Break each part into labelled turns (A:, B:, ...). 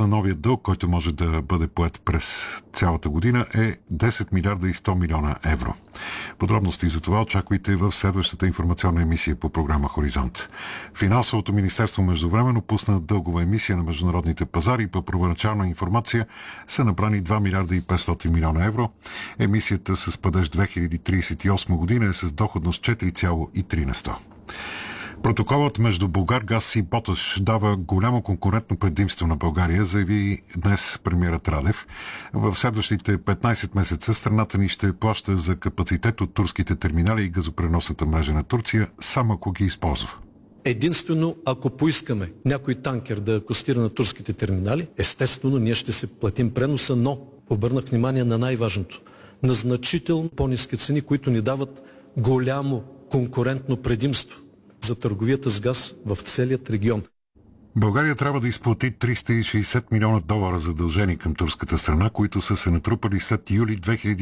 A: на новия дълг, който може да бъде поет през цялата година, е 10 милиарда и 100 милиона евро. Подробности за това очаквайте в следващата информационна емисия по програма Хоризонт. Финансовото министерство междувременно пусна дългова емисия на международните пазари и по първоначална информация са набрани 2 милиарда и 500 милиона евро. Емисията с падеж 2038 година е с доходност 4,3 на 100. Протоколът между Булгаргаз и Боташ дава голямо конкурентно предимство на България, заяви днес премиерът Радев. В следващите 15 месеца страната ни ще плаща за капацитет от турските терминали и газопреносната мрежа на Турция, само ако ги използва.
B: Единствено, ако поискаме някой танкер да акостира на турските терминали, естествено ние ще се платим преноса, но обърнах внимание на най-важното. На значително по-ниски цени, които ни дават голямо конкурентно предимство за търговията с газ в целият регион.
A: България трябва да изплати 360 милиона долара задължени към турската страна, които са се натрупали след юли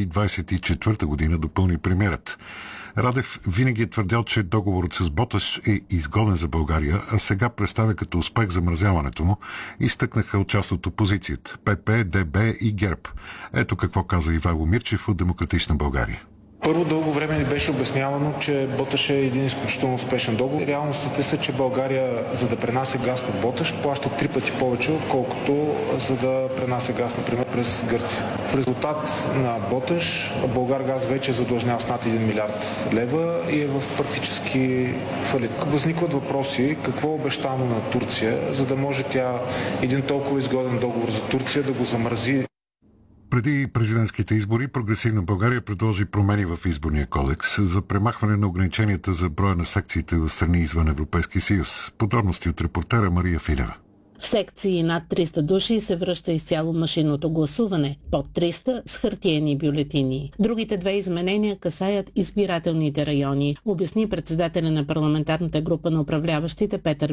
A: 2024 година, допълни премиерът. Радев винаги е твърдял, че договорът с Боташ е изгоден за България, а сега представя като успех замразяването му, изтъкнаха от част от опозицията – ПП, ДБ и ГЕРБ. Ето какво каза Ивайло Мирчев от Демократична България.
C: Първо, дълго време ни беше обяснявано, че Боташ е един изключително успешен договор. Реалностите са, че България, за да пренася газ по Боташ, плаща 3 пъти повече, отколкото за да пренася газ, например, през Гърция. В резултат на Боташ, Булгаргаз вече е задлъжнял с над 1 милиард лева и е в практически фалит. Възникват въпроси какво е обещано на Турция, за да може тя един толкова изгоден договор за Турция да го замрази.
A: Преди президентските избори Прогресивна България предложи промени в изборния кодекс за премахване на ограниченията за броя на секциите в страни извън Европейския съюз. Подробности от репортера Мария Филева.
D: В секции над 300 души се връща изцяло машинното гласуване, под 300 с хартиени бюлетини. Другите две изменения касаят избирателните райони, обясни председателя на парламентарната група на управляващите Петър